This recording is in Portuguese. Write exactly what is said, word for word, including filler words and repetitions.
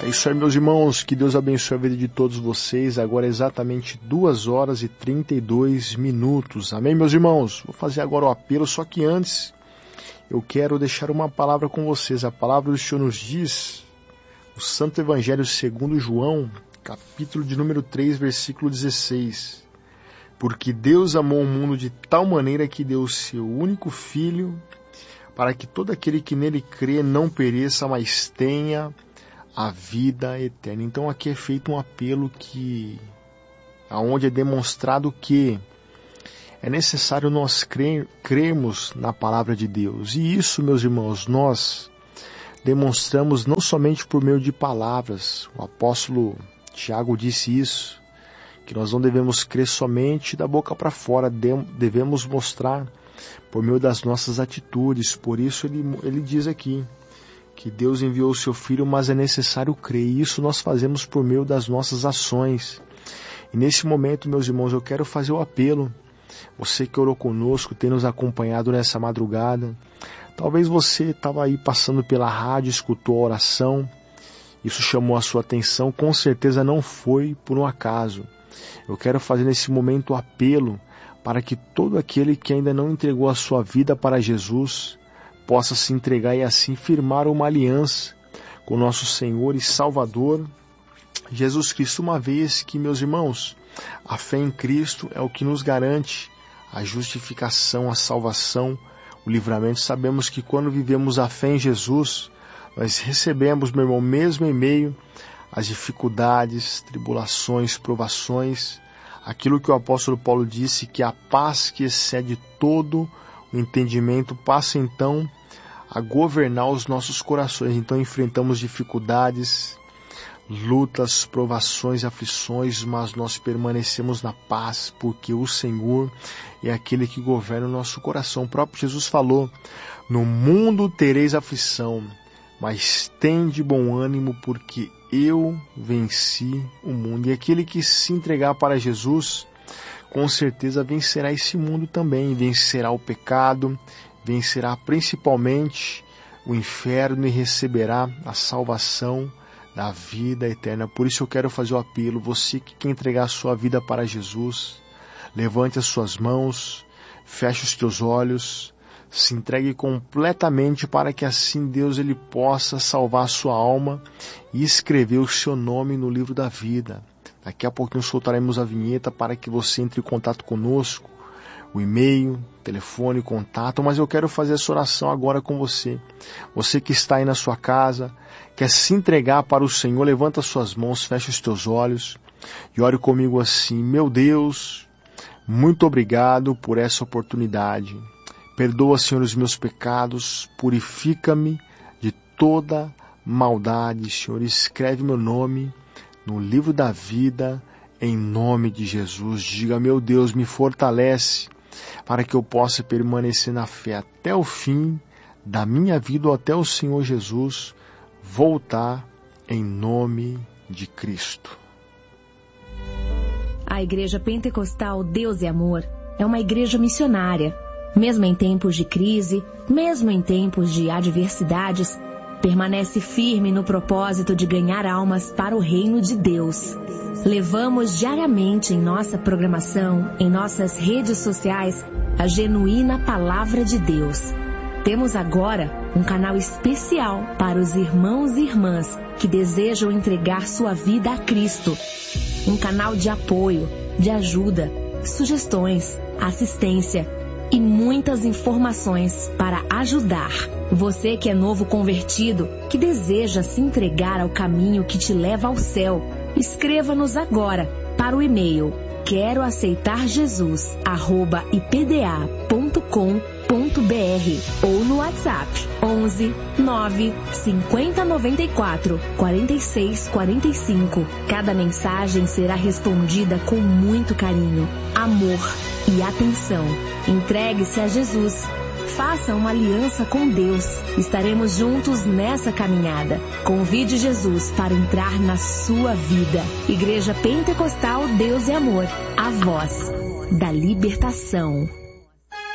É isso aí, meus irmãos, que Deus abençoe a vida de todos vocês. Agora é exatamente duas horas e trinta e dois minutos. Amém, meus irmãos? Vou fazer agora o apelo, só que antes eu quero deixar uma palavra com vocês. A palavra do Senhor nos diz, o Santo Evangelho segundo João, capítulo de número três, versículo dezesseis. Porque Deus amou o mundo de tal maneira que deu o seu único Filho, para que todo aquele que nele crê não pereça, mas tenha a vida eterna. Então aqui é feito um apelo que, aonde é demonstrado que é necessário nós crer, crermos na palavra de Deus. E isso, meus irmãos, nós demonstramos não somente por meio de palavras. O apóstolo Tiago disse isso, que nós não devemos crer somente da boca para fora, devemos mostrar por meio das nossas atitudes. Por isso ele, ele diz aqui que Deus enviou o seu Filho, mas é necessário crer, e isso nós fazemos por meio das nossas ações. E nesse momento, meus irmãos, eu quero fazer o apelo. Você que orou conosco, tem nos acompanhado nessa madrugada, talvez você estava aí passando pela rádio, escutou a oração, isso chamou a sua atenção, com certeza não foi por um acaso. Eu quero fazer nesse momento o apelo para que todo aquele que ainda não entregou a sua vida para Jesus possa se entregar e assim firmar uma aliança com nosso Senhor e Salvador Jesus Cristo, uma vez que, meus irmãos, a fé em Cristo é o que nos garante a justificação, a salvação, o livramento. Sabemos que quando vivemos a fé em Jesus, nós recebemos, meu irmão, mesmo em meio às dificuldades, tribulações, provações, aquilo que o apóstolo Paulo disse, que a paz que excede todo o entendimento passa então a governar os nossos corações. Então enfrentamos dificuldades, lutas, provações, aflições, mas nós permanecemos na paz, porque o Senhor é aquele que governa o nosso coração. O próprio Jesus falou: no mundo tereis aflição, mas tende bom ânimo, porque eu venci o mundo. E aquele que se entregar para Jesus, com certeza vencerá esse mundo também, vencerá o pecado, vencerá principalmente o inferno e receberá a salvação da vida eterna. Por isso eu quero fazer o apelo, você que quer entregar a sua vida para Jesus, levante as suas mãos, feche os teus olhos, se entregue completamente para que assim Deus ele possa salvar a sua alma e escrever o seu nome no livro da vida. Daqui a pouquinho soltaremos a vinheta para que você entre em contato conosco, o e-mail, telefone, contato, mas eu quero fazer essa oração agora com você. Você que está aí na sua casa, quer se entregar para o Senhor, levanta as suas mãos, fecha os teus olhos e ore comigo assim: meu Deus, muito obrigado por essa oportunidade. Perdoa, Senhor, os meus pecados, purifica-me de toda maldade, Senhor. Escreve meu nome no livro da vida, em nome de Jesus. Diga: meu Deus, me fortalece para que eu possa permanecer na fé até o fim da minha vida, ou até o Senhor Jesus voltar, em nome de Cristo. A Igreja Pentecostal Deus e Amor é uma igreja missionária. Mesmo em tempos de crise, mesmo em tempos de adversidades, permanece firme no propósito de ganhar almas para o reino de Deus. Levamos diariamente em nossa programação, em nossas redes sociais, a genuína Palavra de Deus. Temos agora um canal especial para os irmãos e irmãs que desejam entregar sua vida a Cristo. Um canal de apoio, de ajuda, sugestões, assistência e muitas informações para ajudar. Você que é novo convertido, que deseja se entregar ao caminho que te leva ao céu, escreva-nos agora para o e-mail quero aceitar Jesus arroba i p d a ponto com ponto b r ou no WhatsApp onze nove cinquenta noventa e quatro quarenta e seis quarenta e cinco. Cada mensagem será respondida com muito carinho, amor e atenção. Entregue-se a Jesus. Faça uma aliança com Deus. Estaremos juntos nessa caminhada. Convide Jesus para entrar na sua vida. Igreja Pentecostal Deus e Amor. A voz da libertação.